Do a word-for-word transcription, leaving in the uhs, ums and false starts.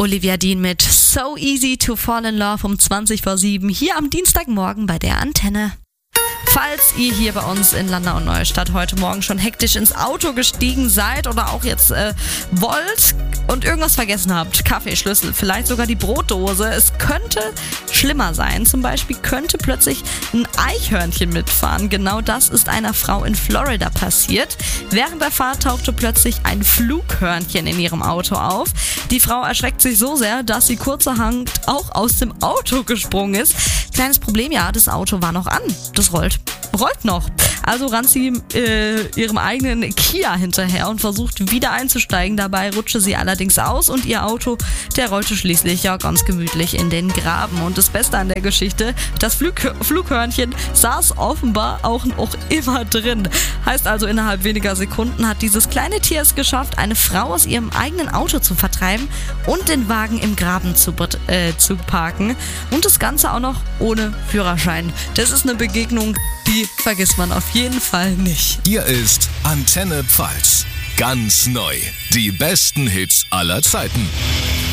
Olivia Dean mit So Easy to Fall in Love um zwanzig vor sieben hier am Dienstagmorgen bei der Antenne. Falls ihr hier bei uns in Landau und Neustadt heute Morgen schon hektisch ins Auto gestiegen seid oder auch jetzt äh, wollt und irgendwas vergessen habt, Kaffeeschlüssel, vielleicht sogar die Brotdose, es könnte schlimmer sein. Zum Beispiel könnte plötzlich ein Eichhörnchen mitfahren. Genau das ist einer Frau in Florida passiert. Während der Fahrt tauchte plötzlich ein Flughörnchen in ihrem Auto auf. Die Frau erschreckt sich so sehr, dass sie kurzerhand auch aus dem Auto gesprungen ist. Kleines Problem, ja, das Auto war noch an. Das rollt. Rollt noch. Also rannt sie äh, ihrem eigenen Kia hinterher und versucht wieder einzusteigen. Dabei rutschte sie allerdings aus und ihr Auto, der rollte schließlich ja ganz gemütlich in den Graben. Und das Beste an der Geschichte, das Flug Flughörnchen saß offenbar auch noch immer drin. Heißt also, innerhalb weniger Sekunden hat dieses kleine Tier es geschafft, eine Frau aus ihrem eigenen Auto zu vertreiben und den Wagen im Graben zu, äh, zu parken. Und das Ganze auch noch ohne Führerschein. Das ist eine Begegnung, die vergisst man auf jeden Fall nicht. Hier ist Antenne Pfalz. Ganz neu. Die besten Hits aller Zeiten.